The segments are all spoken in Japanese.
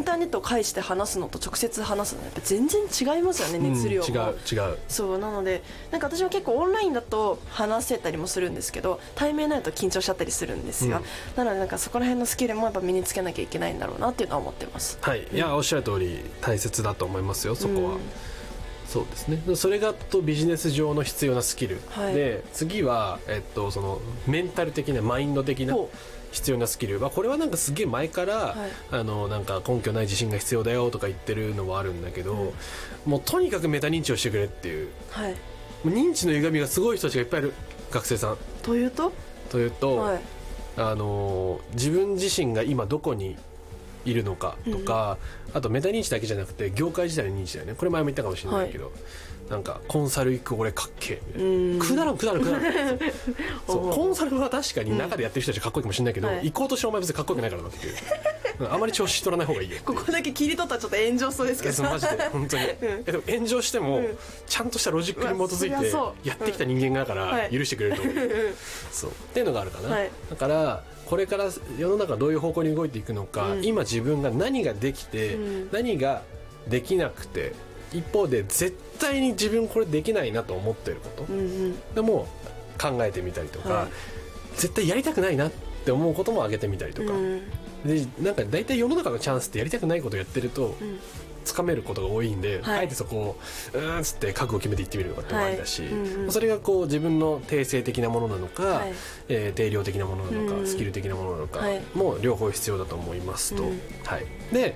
ターネットを介して話すのと直接話すのやっぱ全然違いますよね、熱量も。 違う。 そうなのでなんか私は結構オンラインだと話せたりもするんですけど、対面になると緊張しちゃったりするんですよ、なのでなんかそこら辺のスキルもやっぱ身につけなきゃいけないんだろうなっていうのは思ってます。 はい、いやおっしゃる通り大切だと思いますよ、そこは。そうですね、それがビジネス上の必要なスキル、で次は、そのメンタル的なマインド的な必要なスキルは、これはなんかすげえ前から、なんか根拠ない自信が必要だよとか言ってるのはあるんだけど、もうとにかくメタ認知をしてくれっていう、もう認知の歪みがすごい人たちがいっぱいいる、学生さんというと、 自分自身が今どこにいるのかとか、あとメタ認知だけじゃなくて業界自体の認知だよね。これ前も言ったかもしれないけど、なんかコンサル行く俺かっけえ、くだらんそうコンサルは確かに中でやってる人たちかっこいいかもしれないけど、行こうとしてお前別にかっこよくないからなっていうあまり調子取らない方がいいよここだけ切り取ったらちょっと炎上そうですけどマジで本当に、でも炎上しても、ちゃんとしたロジックに基づいてやってきた人間だから許してくれると思う、そうっていうのがあるかな、だからこれから世の中どういう方向に動いていくのか、今自分が何ができて、何ができなくて、一方で絶対に自分これできないなと思っていること、でも考えてみたりとか、絶対やりたくないなって思うことも挙げてみたりとか、でなんか大体世の中のチャンスってやりたくないことをやってると、つかめることが多いんで、あえてそこをっつって覚悟を決めていってみるとかってもありだし、それがこう自分の定性的なものなのか、定量的なものなのか、スキル的なものなのかも両方必要だと思いますと、で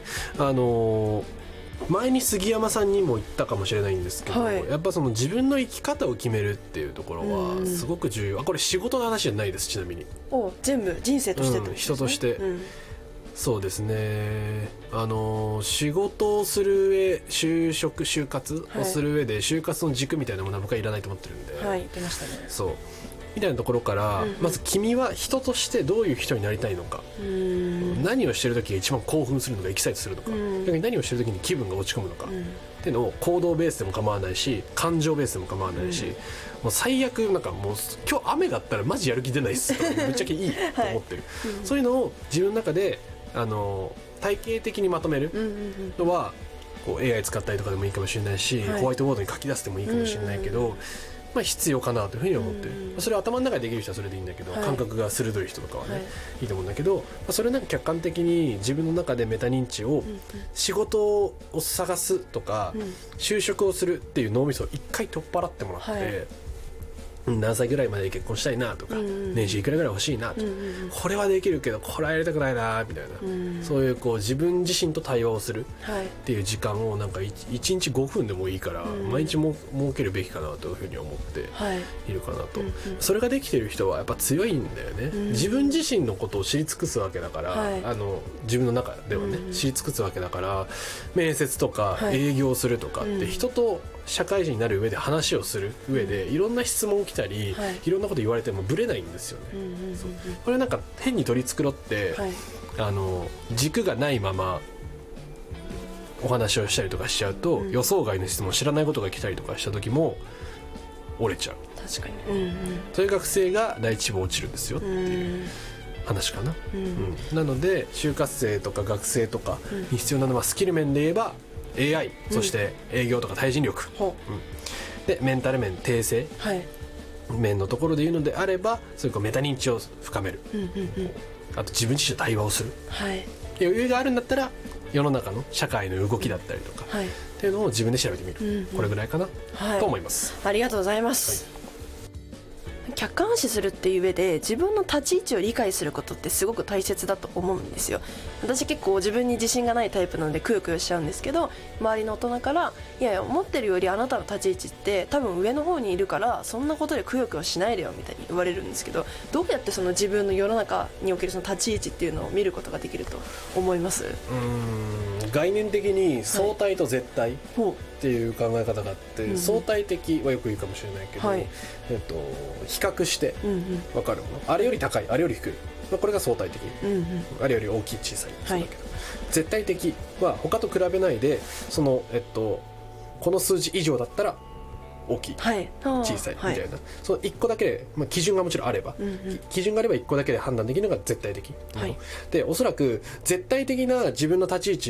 前に杉山さんにも言ったかもしれないんですけど、やっぱその自分の生き方を決めるっていうところはすごく重要、これ仕事の話じゃないです、ちなみに全部人生としてってことですね、 人として、そうですね、仕事をする上、就活をする上で、就活の軸みたいなものは僕はいらないと思ってるんで、 出ましたね、 そうみたいなところから、まず君は人としてどういう人になりたいのか、何をしてる時が一番興奮するのか、エキサイトするのか、逆に何をしてる時に気分が落ち込むのか、っていうのを行動ベースでも構わないし、感情ベースでも構わないし、もう最悪なんかもう今日雨があったらマジやる気出ないっすとかぶっちゃけいいと思ってる、そういうのを自分の中で体系的にまとめるのは、こう AI 使ったりとかでもいいかもしれないし、ホワイトボードに書き出してもいいかもしれないけど、必要かなというふうに思ってる、それは頭の中でできる人はそれでいいんだけど、感覚が鋭い人とかはね、いいと思うんだけど、それをなんか客観的に自分の中でメタ認知を、仕事を探すとか、就職をするっていう脳みそを一回取っ払ってもらって、何歳ぐらいまで結婚したいなとか、年収いくらぐらい欲しいなとか、これはできるけどこれはやりたくないなみたいな、そういうこう自分自身と対話をするっていう時間をなんか1日5分でもいいから毎日も設けるべきかなというふうに思っているかなと、それができてる人はやっぱ強いんだよね、自分自身のことを知り尽くすわけだから、自分の中ではね、知り尽くすわけだから、面接とか営業するとかって人と社会人になる上で話をする上でいろんな質問来たり、いろんなこと言われてもブレないんですよね、これなんか変に取り繕って、軸がないままお話をしたりとかしちゃうと、予想外の質問、知らないことが来たりとかした時も折れちゃう。 確かに、 そういう学生が第一志望落ちるんですよっていう話かな、なので就活生とか学生とかに必要なのはスキル面で言えばAI、そして営業とか対人力、でメンタル面、定性、面のところで言うのであれば、そういうメタ認知を深める、あと自分自身と対話をする、余裕があるんだったら世の中の社会の動きだったりとか、っていうのを自分で調べてみる、これぐらいかな、と思います。 ありがとうございます、客観視するっていう上で自分の立ち位置を理解することってすごく大切だと思うんですよ。私結構自分に自信がないタイプなのでくよくよしちゃうんですけど、周りの大人からいやいや思ってるよりあなたの立ち位置って多分上の方にいるからそんなことでくよくよしないでよみたいに言われるんですけど、どうやってその自分の世の中におけるその立ち位置っていうのを見ることができると思います？ 概念的に相対と絶対っていう考え方があって、相対的はよく言うかもしれないけど、比較して分かるもの、あれより高い、あれより低い、これが相対的、あれより大きい、小さい、そうだけど、絶対的は他と比べないで、そのこの数字以上だったら大きい、小さいみたいな、その1個だけで、基準がもちろんあれば、基準があれば1個だけで判断できるのが絶対的、でおそらく絶対的な自分の立ち位置